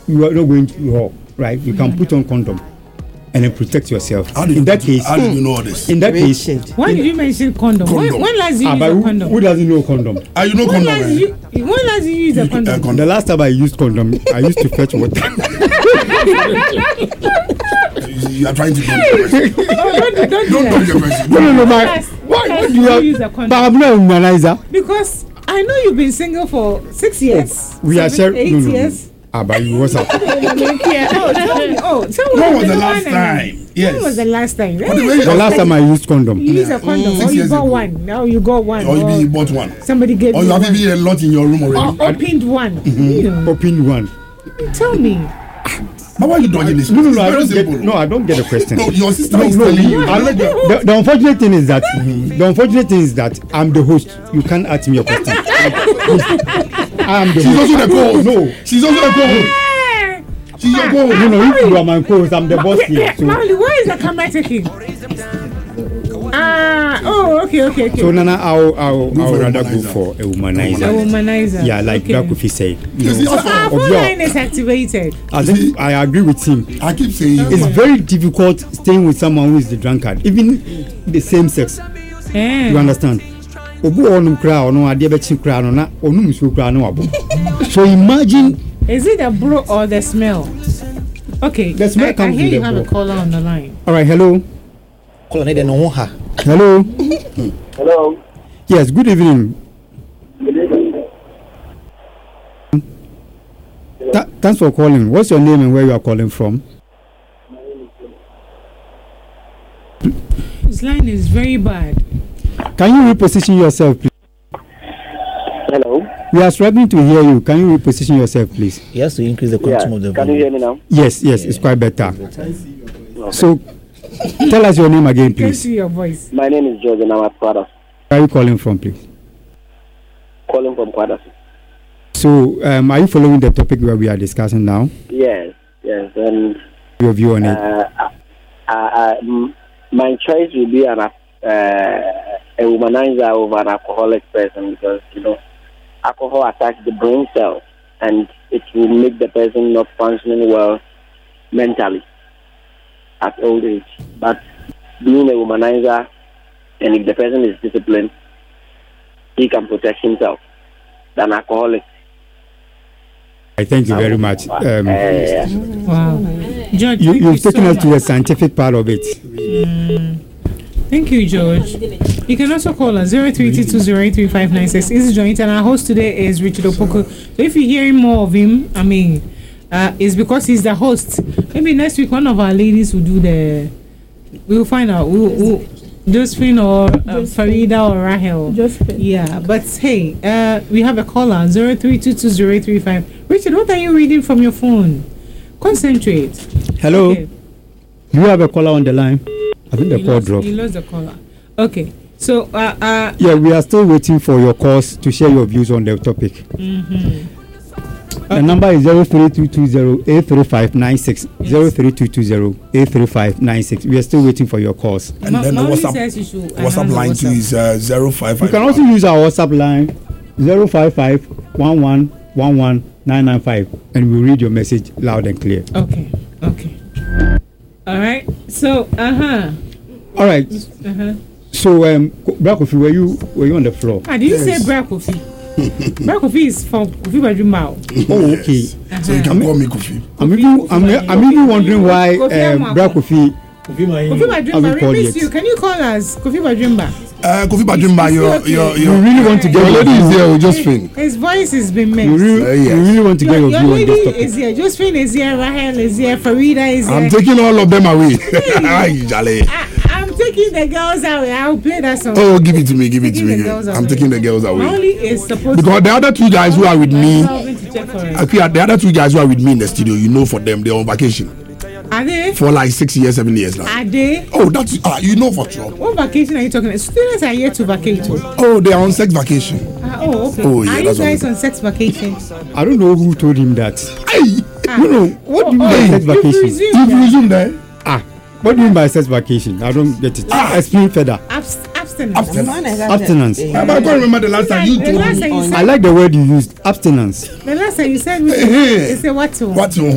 you are not going to war, right? You can put on condom and then protect yourself. How do you know all this? In that case, why did you mention condom? When last you use a condom? Who doesn't know condom? You know condom? When last you use a condom? The last time I used condom, I used to fetch water. You are trying to don't get question. No. Why do you use a condom? But I'm not a womanizer. Because I know you've been single for 6 years. We are sharing 8 years. But you was up. Tell me. When was the last time? Yes. When was the last time? The last time I used condom. You used a condom, or you got one. Now you got one. Or you bought one. Somebody gave you one. Or you have even a lot in your room already. Opened one. Opened one. Tell me. But why are you dodging this? No, I don't get the question. No, your sister is telling you. The unfortunate thing is that I'm the host. You can't ask me a question. She's also the co-host. No, she's also the co-host. She's your co-host. If you are my co-host, I'm the boss here. Marley, where is the camera taking? Okay. So Nana, I'll rather go for a womanizer. A womanizer. Yeah, like Black Kofi said. Our phone line is activated. I agree with him. I keep saying it's very difficult staying with someone who is the drunkard, even the same sex. You understand? So imagine. Is it the bro or the smell? Okay. The smell I hear you have a caller on the line. All right. Hello. Hello. Hello. Yes. Good evening. Good evening. Thanks for calling. What's your name and where you are calling from? This line is very bad. Can you reposition yourself, please? Hello. We are struggling to hear you. Can you reposition yourself, please? Yes, to increase the quantum of the volume. Can you hear me now? Yes, it's quite better. Okay. So, tell us your name again, please. Can see your voice. My name is George and I'm at Kwadas. Where are you calling from, please? Calling from Kwadas. So, are you following the topic where we are discussing now? Yes. And your view on it? My choice will be a womanizer over an alcoholic person because, alcohol attacks the brain cells and it will make the person not functioning well mentally at old age. But being a womanizer, and if the person is disciplined, he can protect himself than alcoholic. I thank you very much. Wow. George, you've taken us to the scientific part of it. Thank you, George. You can also call us 0322083596. This is Joint, and our host today is Richard Opoko. So if you're hearing more of him, it's because he's the host. Maybe next week one of our ladies will do we'll find out. Josephine or Farida or Rahel. Josephine. Yeah, but hey, we have a caller 03220835. Richard, what are you reading from your phone? Concentrate. Hello. Okay. You have a caller on the line. I think the call dropped. You lost the caller. Okay. So, yeah, we are still waiting for your calls to share your views on the topic. Mm-hmm. The number is 03220-83596. 03220-83596. We are still waiting for your calls. And then the WhatsApp line too is 055. You can also use our WhatsApp line 055-1111-995, and we'll read your message loud and clear. Okay. All right. So, all right. So, Black Kofi, were you on the floor? Did you say Black Kofi? Black Kofi is from Kofi Badjumao. Oh, okay. So you can call me Kofi. I'm even wondering why Black Kofi Badjumba, we miss you. Can you call us Kofi Badjumba? Kofi Badjumba, you really want to get your lady is here, Josephine. His voice has been mixed. You really want to get your view on this topic. Is here. Josephine is here. Rahel is here. Farida is here. I'm taking all of them away. I'm taking the girls away. I'll play that song. Oh, give it to me. I'm taking the girls away. Only is supposed because the other two guys who are with me, the other two guys who are with me in the studio, for them, they're on vacation. Are they? For like 6 years, 7 years now. Are they? Oh, that's for sure. What vacation are you talking about? Students are here to vacate. Oh, they are on sex vacation. Okay. Oh, yeah, are you guys on sex vacation? I don't know who told him that. No. What do you mean by sex vacation? You've resumed there. What do you mean by sex vacation? I don't get it. Explain further. Abstinence. Abstinence. I can't remember the last time you told me. I like the word you used. Abstinence. The last time you said, you said what?